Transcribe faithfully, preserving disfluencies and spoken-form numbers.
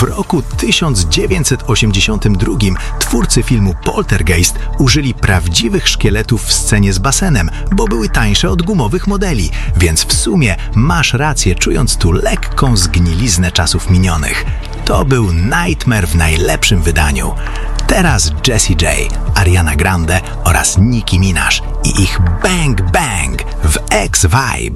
W roku tysiąc dziewięćset osiemdziesiątym drugim twórcy filmu Poltergeist użyli prawdziwych szkieletów w scenie z basenem, bo były tańsze od gumowych modeli, więc w sumie masz rację, czując tu lekką zgniliznę czasów minionych. To był Nightmare w najlepszym wydaniu. Teraz Jessie J, Ariana Grande oraz Nicki Minaj i ich Bang Bang w X-Vibe.